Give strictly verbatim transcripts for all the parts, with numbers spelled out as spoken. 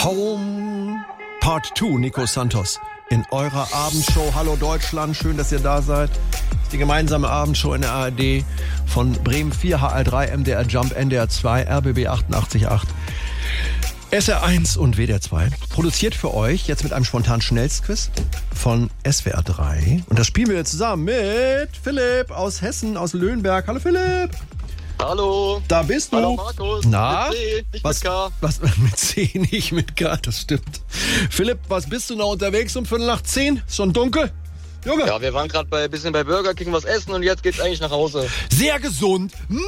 Home Part zwei, Nico Santos. In eurer Abendshow. Hallo Deutschland, schön, dass ihr da seid. Das ist die gemeinsame Abendshow in der A R D von Bremen vier, H R drei, M D R Jump, N D R zwei, R B B achtundachtzig Komma acht, S R eins und W D R zwei. Produziert für euch jetzt mit einem spontanen Schnellstquiz von S W R drei. Und das spielen wir jetzt zusammen mit Philipp aus Hessen, aus Löhnberg. Hallo Philipp. Hallo. Da bist du. Hallo Markus. Na? Mit C, nicht was, mit K. Was, mit C, nicht mit K, das stimmt. Philipp, was bist du noch unterwegs um Viertel nach zehn? Ist schon dunkel? Junge. Ja, wir waren gerade ein bisschen bei Burger King was essen und jetzt geht's eigentlich nach Hause. Sehr gesund. Mm.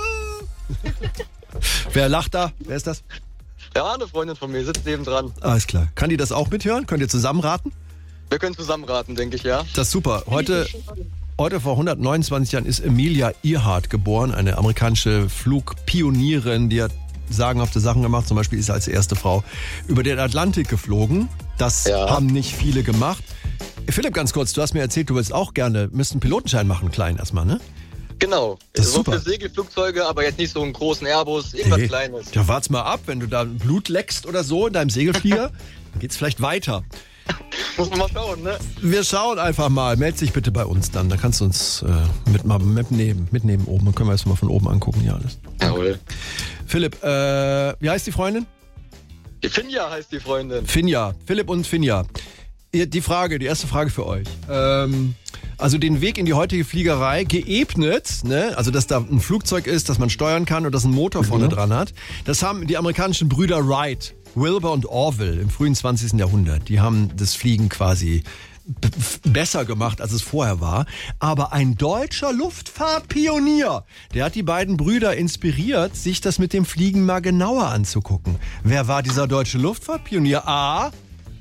Wer lacht da? Wer ist das? Ja, eine Freundin von mir sitzt neben dran. Alles klar. Kann die das auch mithören? Könnt ihr zusammen raten? Wir können zusammen raten, denke ich, ja. Das ist super. Heute, heute vor hundertneunundzwanzig Jahren ist Amelia Earhart geboren, eine amerikanische Flugpionierin, die hat sagenhafte Sachen gemacht. Zum Beispiel ist sie als erste Frau über den Atlantik geflogen. Das Ja. haben nicht viele gemacht. Philipp, ganz kurz, du hast mir erzählt, du willst auch gerne, müsst einen Pilotenschein machen, klein erstmal, ne? Genau. Das ist so super. für Segelflugzeuge, aber jetzt nicht so einen großen Airbus, irgendwas Hey. Kleines. Ja, wart's mal ab, wenn du da Blut leckst oder so in deinem Segelflieger, dann geht's vielleicht weiter. Muss man mal schauen, ne? Wir schauen einfach mal. Meld dich bitte bei uns dann. Da kannst du uns äh, mit, mal mitnehmen, mitnehmen oben. Dann können wir es mal von oben angucken hier alles. Jawohl. Philipp, äh, wie heißt die Freundin? Die Finja heißt die Freundin. Finja. Philipp und Finja. Ihr- Die Frage, die erste Frage für euch. Ähm, also den Weg in die heutige Fliegerei geebnet, ne? Also dass da ein Flugzeug ist, das man steuern kann und das einen Motor vorne dran hat. Das haben die amerikanischen Brüder Wright, Wilbur und Orville im frühen zwanzigsten Jahrhundert. Die haben das Fliegen quasi b- f- besser gemacht, als es vorher war. Aber ein deutscher Luftfahrtpionier, der hat die beiden Brüder inspiriert, sich das mit dem Fliegen mal genauer anzugucken. Wer war dieser deutsche Luftfahrtpionier? A.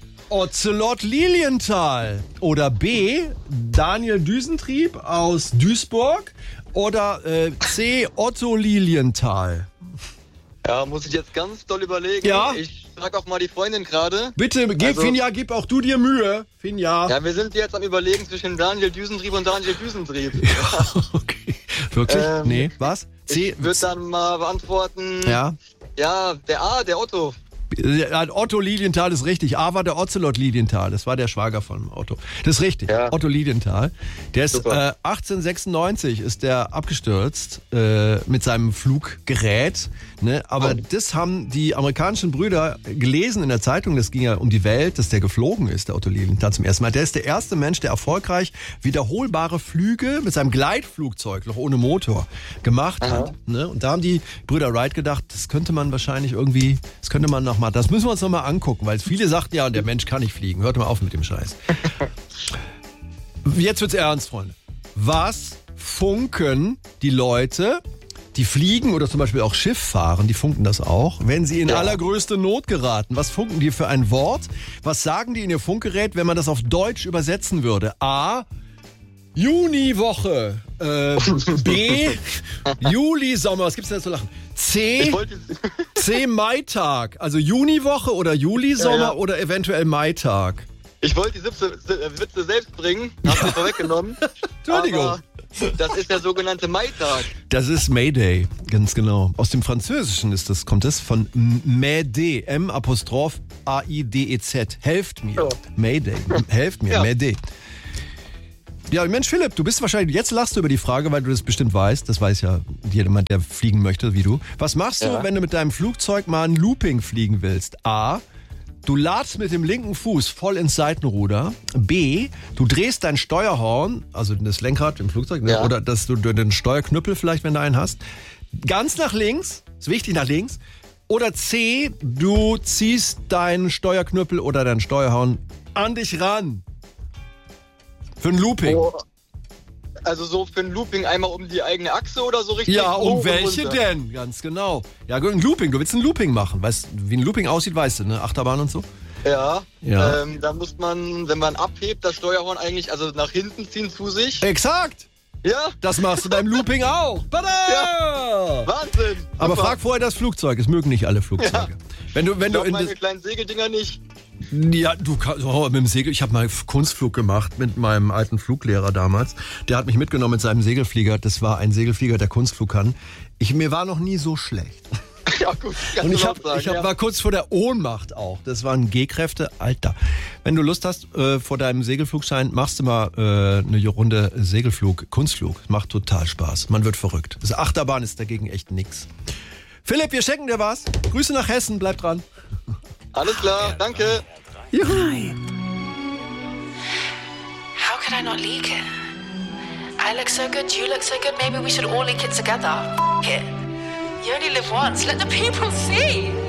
Ocelot Lilienthal. Oder B. Daniel Düsentrieb aus Duisburg. Oder äh, C. Otto Lilienthal. Ja, muss ich jetzt ganz doll überlegen. Ja. Ich frag auch mal die Freundin gerade. Bitte, gib, Also- Finja, gib auch du dir Mühe. Finja. Ja, wir sind jetzt am Überlegen zwischen Daniel Düsentrieb und Daniel Düsentrieb. Okay. Wirklich? Ähm, nee, was? C. Ich würde dann mal beantworten. Ja. Ja, der A, der Otto. Ja, Otto Lilienthal ist richtig. A war der Ocelot Lilienthal. Das war der Schwager von Otto. Das ist richtig. Ja. Otto Lilienthal. Der ist Super. äh, achtzehnhundertsechsundneunzig ist der abgestürzt äh, mit seinem Fluggerät. Ne? Aber Oh. das haben die amerikanischen Brüder gelesen in der Zeitung. Das ging ja um die Welt, dass der geflogen ist, der Otto Lilienthal zum ersten Mal. Der ist der erste Mensch, der erfolgreich wiederholbare Flüge mit seinem Gleitflugzeug, noch ohne Motor, gemacht Aha. hat. Ne? Und da haben die Brüder Wright gedacht, das könnte man wahrscheinlich irgendwie, das könnte man noch mal, das müssen wir uns noch mal angucken, weil viele sagten, ja, der Mensch kann nicht fliegen. Hört mal auf mit dem Scheiß. Jetzt wird's ernst, Freunde. Was funken die Leute, die fliegen oder zum Beispiel auch Schiff fahren, die funken das auch, wenn sie in Ja. allergrößte Not geraten? Was funken die für ein Wort? Was sagen die in ihr Funkgerät, wenn man das auf Deutsch übersetzen würde? A. Juniwoche. Äh, B. Juli-Sommer. Was gibt's denn da zu lachen? C. Ich wollte. C. Maitag. Also Juniwoche oder Julisommer Ja, ja. oder eventuell Maitag. Ich wollte die Witze, Witze selbst bringen, hab sie vorweggenommen. Entschuldigung. Aber das ist der sogenannte Maitag. Das ist Mayday, ganz genau. Aus dem Französischen ist das, kommt es von M'aider, M Apostroph A I D E Z. Helft mir. Ja. Mayday. Helft mir, Ja. Mayday. Ja, Mensch, Philipp, du bist wahrscheinlich, jetzt lachst du über die Frage, weil du das bestimmt weißt. Das weiß ja jemand, der fliegen möchte, wie du. Was machst du, Ja. wenn du mit deinem Flugzeug mal ein Looping fliegen willst? A. Du ladst mit dem linken Fuß voll ins Seitenruder. B. Du drehst dein Steuerhorn, also das Lenkrad im Flugzeug, ne? Ja. Oder dass du den Steuerknüppel vielleicht, wenn du einen hast, ganz nach links, ist wichtig, nach links. Oder C. Du ziehst deinen Steuerknüppel oder dein Steuerhorn an dich ran. Für ein Looping. Oh, also so für ein Looping einmal um die eigene Achse oder so richtig? Ja, hoch um und welche runter? denn? Ganz genau. Ja, gut, ein Looping. Du willst ein Looping machen. Weißt du, wie ein Looping aussieht, weißt du, ne? Achterbahn und so. Ja, Ja. Ähm, da muss man, wenn man abhebt, das Steuerhorn eigentlich also nach hinten ziehen zu sich. Exakt. Ja, Das machst du beim Looping auch. Tada! Ja. Wahnsinn. Aber Super. frag vorher das Flugzeug. Es mögen nicht alle Flugzeuge. Wenn du, wenn Ich du glaub, in meine das, kleinen Segeldinger nicht. ja, du kannst, oh, mit dem Segel, ich habe mal Kunstflug gemacht mit meinem alten Fluglehrer damals. Der hat mich mitgenommen mit seinem Segelflieger. Das war ein Segelflieger, der Kunstflug kann. Ich, mir war noch nie so schlecht. Ja gut, kannst Und du ich, laut hab, sagen, ich hab, ja. war kurz vor der Ohnmacht auch. Das waren G-Kräfte, Alter. Wenn du Lust hast, äh, vor deinem Segelflugschein, machst du mal äh, eine Runde Segelflug, Kunstflug. Macht total Spaß. Man wird verrückt. Das Achterbahn ist dagegen echt nix. Philipp, wir schenken dir was. Grüße nach Hessen, bleib dran. Alles klar, danke. Juhu. How could I not leak it? I look so good, you look so good, maybe we should all leak it together. F it. You only live once, let the people see.